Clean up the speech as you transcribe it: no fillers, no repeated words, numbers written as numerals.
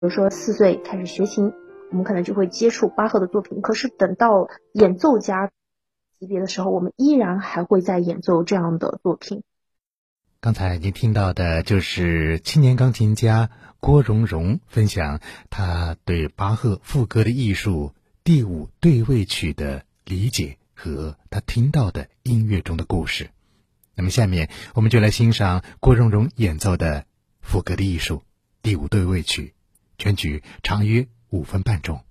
如说4岁开始学琴，我们可能就会接触巴赫的作品，可是等到演奏家级别的时候，我们依然还会在演奏这样的作品。 刚才您听到的就是青年钢琴家郭荣荣分享他对巴赫赋格的艺术第5对位曲的理解和他听到的音乐中的故事。那么下面我们就来欣赏郭荣荣演奏的赋格的艺术第5对位曲，全曲长约5分半钟。